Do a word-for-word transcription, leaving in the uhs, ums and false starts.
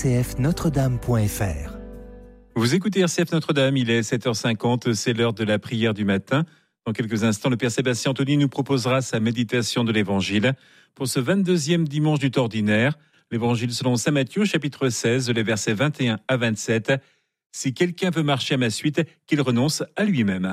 c f notre dame point f r. Vous écoutez R C F Notre-Dame, il est sept heures cinquante, c'est l'heure de la prière du matin. Dans quelques instants, le Père Sébastien Anthony nous proposera sa méditation de l'Évangile. Pour ce vingt-deuxième dimanche du temps ordinaire, l'Évangile selon saint Matthieu, chapitre seize, les versets vingt et un à vingt-sept. « Si quelqu'un veut marcher à ma suite, qu'il renonce à lui-même. »